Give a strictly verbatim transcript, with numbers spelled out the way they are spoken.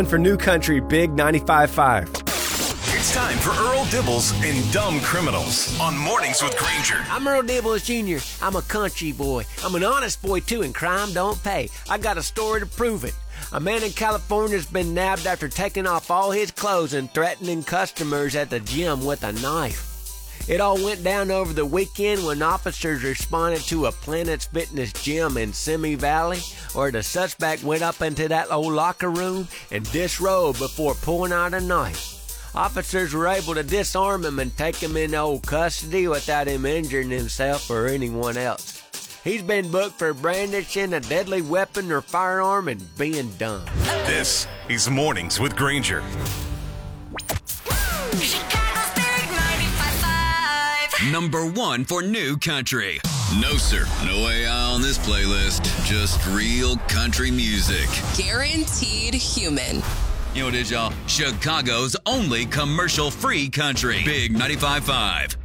For New Country Big ninety-five point five. It's time for Earl Dibbles and Dumb Criminals on Mornings with Granger. I'm Earl Dibbles Junior I'm a country boy. I'm an honest boy, too, and crime don't pay. I got a story to prove it. A man in California's been nabbed after taking off all his clothes and threatening customers at the gym with a knife. It all went down over the weekend when officers responded to a Planet Fitness gym in Simi Valley, where the suspect went up into that old locker room and disrobed before pulling out a knife. Officers were able to disarm him and take him into old custody without him injuring himself or anyone else. He's been booked for brandishing a deadly weapon or firearm and being dumb. This is Mornings with Granger. Number one for New Country. No, sir. No A I on this playlist. Just real country music. Guaranteed human. You know what it is, y'all? Chicago's only commercial-free country. Big ninety-five point five.